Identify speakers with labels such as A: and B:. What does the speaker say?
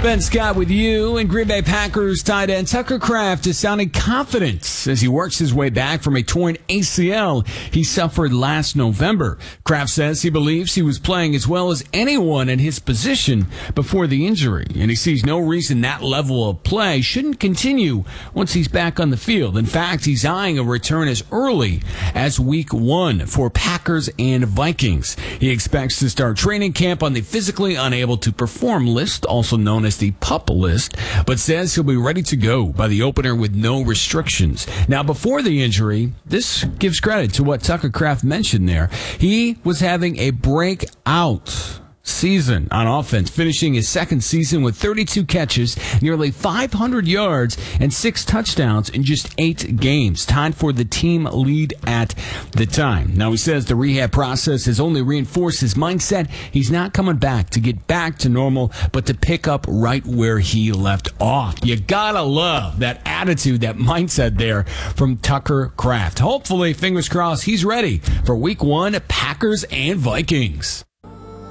A: Ben Scott with you. And Green Bay Packers tight end Tucker Kraft is sounding confident as he works his way back from a torn ACL he suffered last November. Kraft says he believes he was playing as well as anyone in his position before the injury, and he sees no reason that level of play shouldn't continue once he's back on the field. In fact, he's eyeing a return as early as week 1 for Packers and Vikings. He expects to start training camp on the physically unable to perform list, also known as the PUP list, but says he'll be ready to go by the opener with no restrictions. Now, before the injury, this gives credit to what Tucker Kraft mentioned there. He was having a breakout season on offense, finishing his second season with 32 catches, nearly 500 yards, and 6 touchdowns in just 8 games, tied for the team lead at the time. Now, he says the rehab process has only reinforced his mindset. He's not coming back to get back to normal, but to pick up right where he left off. You gotta love that attitude, that mindset there from Tucker Kraft. Hopefully, fingers crossed, he's ready for week 1, Packers and Vikings.